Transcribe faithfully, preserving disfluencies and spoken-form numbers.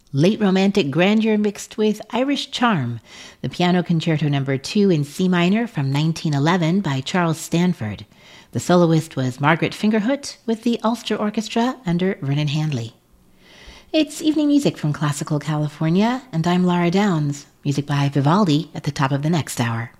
Late Romantic Grandeur mixed with Irish Charm, the Piano Concerto Number two in C minor from nineteen eleven by Charles Stanford. The soloist was Margaret Fingerhut with the Ulster Orchestra under Vernon Handley. It's evening music from Classical California, and I'm Lara Downs. Music by Vivaldi at the top of the next hour.